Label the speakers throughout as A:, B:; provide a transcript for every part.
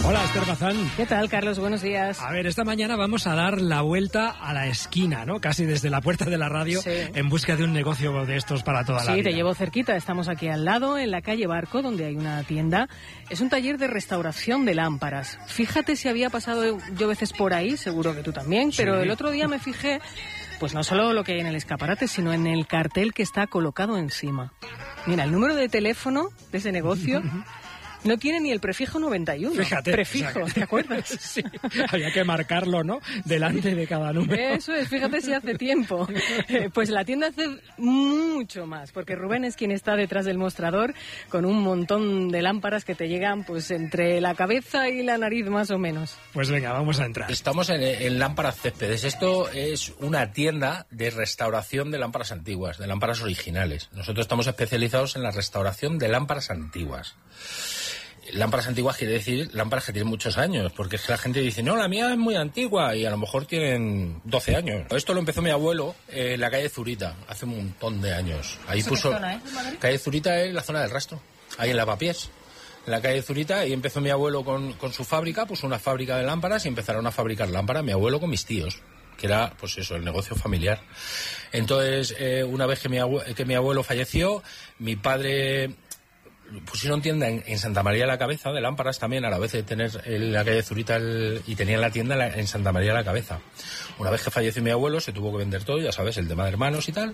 A: Hola, Esther Bazán.
B: ¿Qué tal, Carlos? Buenos días.
A: A ver, esta mañana vamos a dar la vuelta a la esquina, ¿no? Casi desde la puerta de la radio, sí, en busca de un negocio de estos para toda la vida.
B: Sí, te llevo cerquita. Estamos aquí al lado, en la calle Barco, donde hay una tienda. Es un taller de restauración de lámparas. Fíjate si había pasado yo veces por ahí, seguro que tú también, pero sí, el otro día me fijé, pues no solo lo que hay en el escaparate, sino en el cartel que está colocado encima. Mira, el número de teléfono de ese negocio... No tiene ni el prefijo 91.
A: Fíjate.
B: Prefijo, ¿te acuerdas?
A: Sí, había que marcarlo, ¿no? Delante de cada número.
B: Eso es, fíjate si hace tiempo. Pues la tienda hace mucho más, porque Rubén es quien está detrás del mostrador con un montón de lámparas que te llegan pues entre la cabeza y la nariz más o menos.
A: Pues venga, vamos a entrar.
C: Estamos en Lámparas Céspedes. Esto es una tienda de restauración de lámparas antiguas, de lámparas originales. Nosotros estamos especializados en la restauración de lámparas antiguas. Lámparas antiguas quiere decir lámparas que tienen muchos años, porque es que la gente dice, no, la mía es muy antigua, y a lo mejor tienen 12 años. Esto lo empezó mi abuelo en la calle Zurita, hace un montón de años. Ahí puso...
B: ¿Qué zona es,
C: calle Zurita es la zona del Rastro, ahí en Lavapiés. En la calle Zurita, y empezó mi abuelo con su fábrica, puso una fábrica de lámparas y empezaron a fabricar lámparas, mi abuelo con mis tíos, que era, pues eso, el negocio familiar. Entonces, una vez que mi abuelo falleció, mi padre... pusieron tienda en Santa María de la Cabeza de lámparas también, a la vez de tener en la calle Zurita y tenían la tienda en Santa María de la Cabeza. Una vez que falleció mi abuelo se tuvo que vender todo, ya sabes, el tema de hermanos y tal,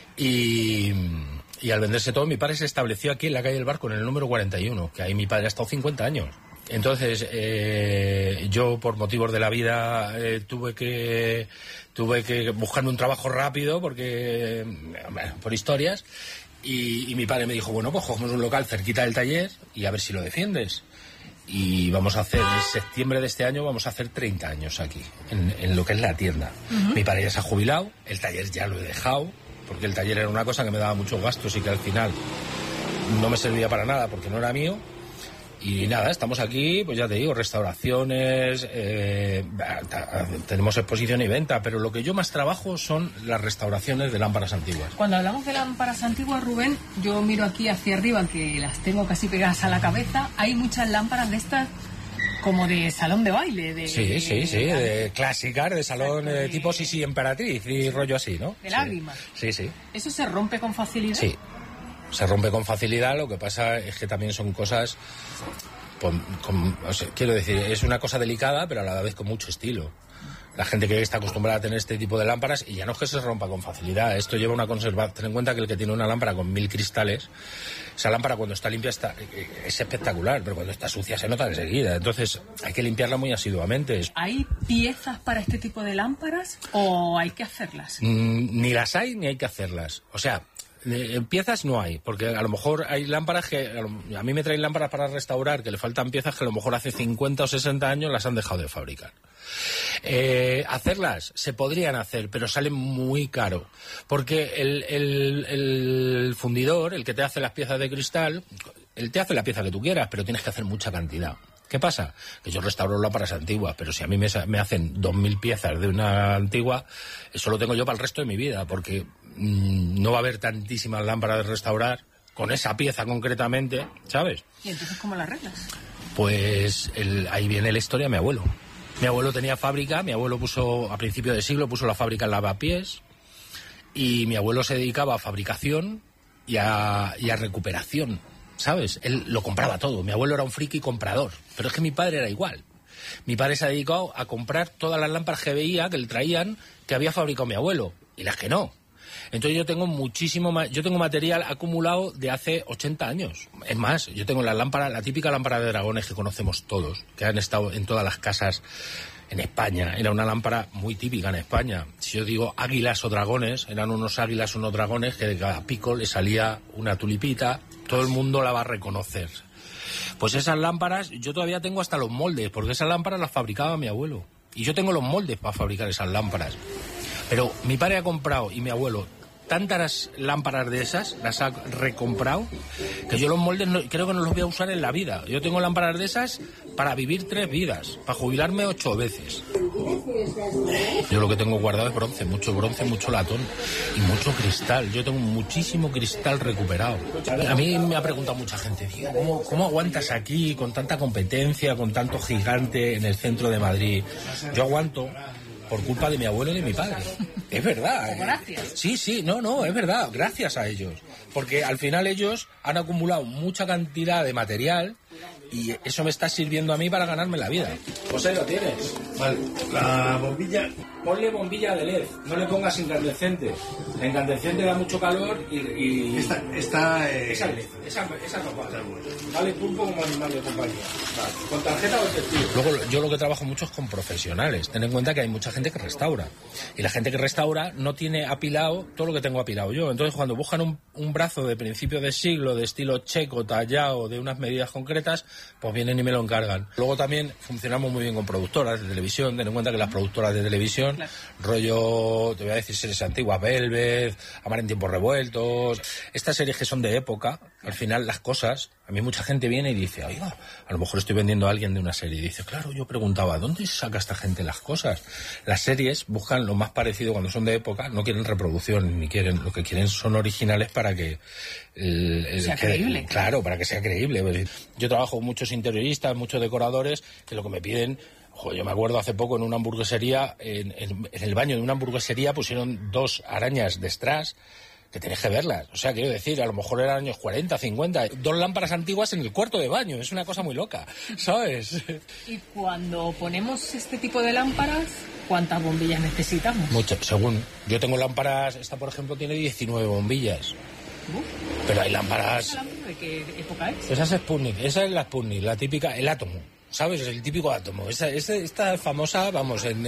C: y al venderse todo mi padre se estableció aquí en la calle del Barco, en el número 41, que ahí mi padre ha estado 50 años. Entonces yo por motivos de la vida tuve que buscarme un trabajo rápido porque por historias. Y mi padre me dijo, bueno, pues cogemos un local cerquita del taller y a ver si lo defiendes. Y vamos a hacer, en septiembre de este año, vamos a hacer 30 años aquí, en lo que es la tienda. Uh-huh. Mi padre ya se ha jubilado, el taller ya lo he dejado, porque el taller era una cosa que me daba muchos gastos y que al final no me servía para nada porque no era mío. Y nada, estamos aquí, pues ya te digo, restauraciones, tenemos exposición y venta, pero lo que yo más trabajo son las restauraciones de lámparas antiguas.
B: Cuando hablamos de lámparas antiguas, Rubén, yo miro aquí hacia arriba, que las tengo casi pegadas a la cabeza, hay muchas lámparas de estas como de salón de baile.
C: Sí, de clásicas, de salón tipo sí, emperatriz y rollo así, ¿no?
B: De lágrimas.
C: Sí.
B: ¿Eso se rompe con facilidad?
C: Sí. Se rompe con facilidad, lo que pasa es que también son cosas, quiero decir, es una cosa delicada, pero a la vez con mucho estilo. La gente que está acostumbrada a tener este tipo de lámparas, y ya no es que se rompa con facilidad, esto lleva una conservación. Ten en cuenta que el que tiene una lámpara con 1000 cristales, esa lámpara cuando está limpia es espectacular, pero cuando está sucia se nota enseguida. Entonces hay que limpiarla muy asiduamente.
B: ¿Hay piezas para este tipo de lámparas o hay que hacerlas?
C: Ni las hay ni hay que hacerlas. O sea... piezas no hay, porque a lo mejor hay lámparas que a mí me traen lámparas para restaurar que le faltan piezas que a lo mejor hace 50 o 60 años las han dejado de fabricar. Hacerlas se podrían hacer, pero salen muy caro, porque el fundidor, el que te hace las piezas de cristal, él te hace la pieza que tú quieras, pero tienes que hacer mucha cantidad. ¿Qué pasa? Que yo restauro lámparas antiguas, pero si a mí me hacen 2000 piezas de una antigua, eso lo tengo yo para el resto de mi vida, porque no va a haber tantísimas lámparas de restaurar con esa pieza concretamente, ¿sabes?
B: ¿Y entonces cómo las arreglas?
C: Pues ahí viene la historia de mi abuelo. Mi abuelo tenía fábrica, mi abuelo a principio de siglo puso la fábrica en Lavapiés, y mi abuelo se dedicaba a fabricación y a recuperación, ¿sabes? Él lo compraba todo. Mi abuelo era un friki comprador, pero es que mi padre era igual. Mi padre se ha dedicado a comprar todas las lámparas que veía, que le traían, que había fabricado mi abuelo, y las que no. Entonces yo tengo material acumulado de hace 80 años. Es más, yo tengo la típica lámpara de dragones que conocemos todos, que han estado en todas las casas en España. Era una lámpara muy típica en España. Si yo digo águilas o dragones, eran unos águilas o unos dragones que de cada pico le salía una tulipita. Todo el mundo la va a reconocer. Pues esas lámparas, yo todavía tengo hasta los moldes, porque esas lámparas las fabricaba mi abuelo. Y yo tengo los moldes para fabricar esas lámparas. Pero mi padre ha comprado, y mi abuelo, tantas lámparas de esas, las ha recomprado, que yo los moldes creo que no los voy a usar en la vida. Yo tengo lámparas de esas para vivir 3 vidas, para jubilarme 8 veces. Yo lo que tengo guardado es bronce, mucho latón y mucho cristal. Yo tengo muchísimo cristal recuperado. A mí me ha preguntado mucha gente, ¿cómo aguantas aquí con tanta competencia, con tanto gigante en el centro de Madrid? Yo aguanto por culpa de mi abuelo y de mi padre. Es verdad.
B: Gracias.
C: Sí, no, es verdad, gracias a ellos. Porque al final ellos han acumulado mucha cantidad de material y eso me está sirviendo a mí para ganarme la vida. Pues ahí lo tienes. Vale, la bombilla, ponle bombilla de LED, no le pongas incandescente. La incandescente da mucho calor y... Esa LED, esa no vale. Vale pulpo como animal de compañía. Vale. ¿Con tarjeta o efectivo? Luego yo lo que trabajo mucho es con profesionales. Ten en cuenta que hay mucha gente que restaura. Y la gente que restaura no tiene apilado todo lo que tengo apilado yo. Entonces cuando buscan un brazo de principio de siglo, de estilo checo, tallado, de unas medidas concretas, pues vienen y me lo encargan. Luego también funcionamos muy bien con productoras de televisión. Ten en cuenta que las productoras de televisión, claro, rollo, te voy a decir series antiguas, Velvet, Amar en tiempos revueltos, estas series que son de época, al final las cosas, a mí mucha gente viene y dice, oiga, a lo mejor estoy vendiendo a alguien de una serie, y dice, claro, yo preguntaba, ¿dónde saca esta gente las cosas? Las series buscan lo más parecido cuando son de época, no quieren reproducción, ni quieren, lo que quieren son originales para que
B: sea creíble.
C: Claro, para que sea creíble. Yo trabajo con muchos interioristas, muchos decoradores, que lo que me piden... Yo me acuerdo hace poco en una hamburguesería, en el baño de una hamburguesería pusieron 2 arañas de strass, que tenés que verlas. O sea, quiero decir, a lo mejor eran años 40, 50, 2 lámparas antiguas en el cuarto de baño. Es una cosa muy loca, ¿sabes?
B: Y cuando ponemos este tipo de lámparas, ¿cuántas bombillas necesitamos?
C: Muchas, según. Yo tengo lámparas, esta por ejemplo tiene 19 bombillas. Pero hay lámparas...
B: ¿De qué época es?
C: Esa es Sputnik, esa es la Sputnik, la típica, el átomo. ¿Sabes? El típico átomo. Esta famosa, vamos,
B: ¿Eso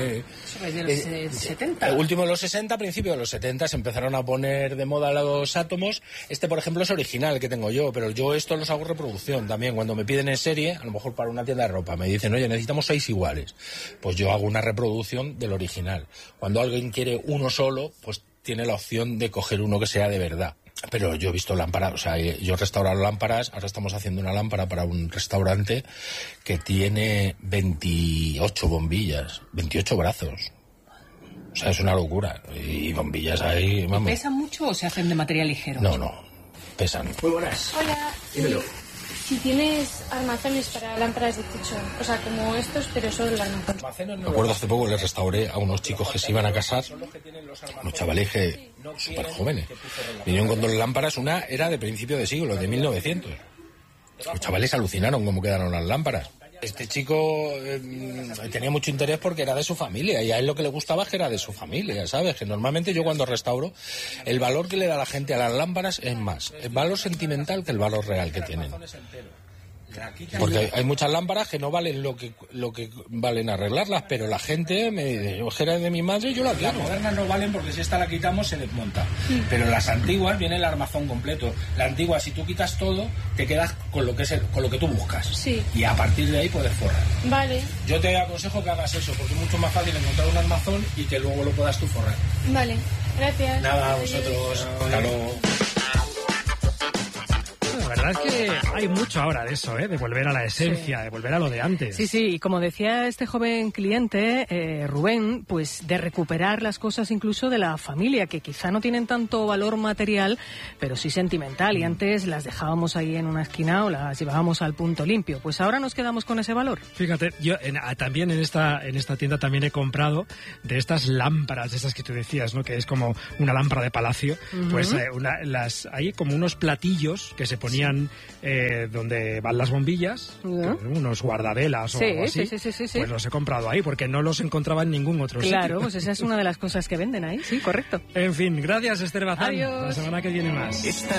B: es de los 70?
C: Último de los 60, principio de los 70 se empezaron a poner de moda los átomos. Este, por ejemplo, es original que tengo yo, pero yo estos los hago reproducción también. Cuando me piden en serie, a lo mejor para una tienda de ropa, me dicen, oye, necesitamos 6 iguales. Pues yo hago una reproducción del original. Cuando alguien quiere uno solo, pues tiene la opción de coger uno que sea de verdad. Pero yo he visto lámparas, o sea, yo he restaurado lámparas, ahora estamos haciendo una lámpara para un restaurante que tiene 28 bombillas, 28 brazos. O sea, es una locura. Y bombillas ahí, vamos.
B: ¿Pesan mucho o se hacen de material ligero?
C: No, pesan. Muy buenas.
D: Hola.
C: Dímelo.
D: Si tienes armazones para lámparas de techo, o sea, como estos, pero solo el armazón.
C: Me acuerdo hace poco, les restauré a unos chicos que se iban a casar, unos chavales súper jóvenes. Vinieron con 2 lámparas, una era de principio de siglo, de 1900. Los chavales alucinaron cómo quedaron las lámparas. Este chico tenía mucho interés porque era de su familia y a él lo que le gustaba es que era de su familia, ¿sabes? Que normalmente yo cuando restauro, el valor que le da la gente a las lámparas es más el valor sentimental que el valor real que tienen. Porque hay muchas lámparas que no valen lo que valen arreglarlas, pero la gente me dice, yo era de mi madre, yo la quiero. Las modernas no valen porque si esta la quitamos se desmonta. Pero las antiguas viene el armazón completo. La antigua, si tú quitas todo, te quedas con lo que con lo que tú buscas.
D: Sí.
C: Y a partir de ahí puedes forrar.
D: Vale.
C: Yo te aconsejo que hagas eso, porque es mucho más fácil encontrar un armazón y que luego lo puedas tú forrar.
D: Vale. Gracias.
C: Nada, a vosotros. Hasta luego.
A: La verdad es que hay mucho ahora de eso, de volver a la esencia, sí, de volver a lo de antes.
B: Sí, y como decía este joven cliente, Rubén, pues de recuperar las cosas incluso de la familia, que quizá no tienen tanto valor material, pero sí sentimental, y antes las dejábamos ahí en una esquina o las llevábamos al punto limpio. Pues ahora nos quedamos con ese valor.
A: Fíjate, yo también en esta tienda también he comprado de estas lámparas, de esas que tú decías, ¿no? Que es como una lámpara de palacio, pues hay como unos platillos que se ponían donde van las bombillas, unos guardavelas o algo así, pues los he comprado ahí porque no los encontraba en ningún otro sitio.
B: Claro, pues esa es una de las cosas que venden ahí, sí, correcto.
A: En fin, gracias Esther Bazán.
B: Adiós.
A: La semana que viene más.